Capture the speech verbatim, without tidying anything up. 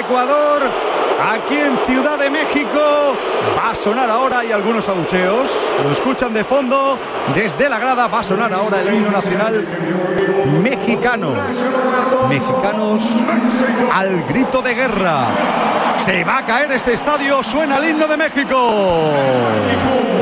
Ecuador, aquí en Ciudad de México. Va a sonar ahora, hay algunos abucheos, lo escuchan de fondo, desde la grada va a sonar ahora el himno nacional mexicano. Mexicanos al grito de guerra. Se va a caer este estadio, suena el himno de México.